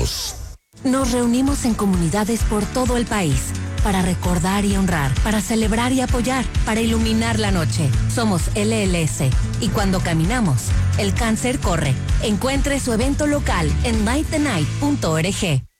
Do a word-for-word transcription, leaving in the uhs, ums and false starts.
Unidos. Nos reunimos en comunidades por todo el país para recordar y honrar, para celebrar y apoyar, para iluminar la noche. Somos L L S y cuando caminamos, el cáncer corre. Encuentre su evento local en light the night punto org.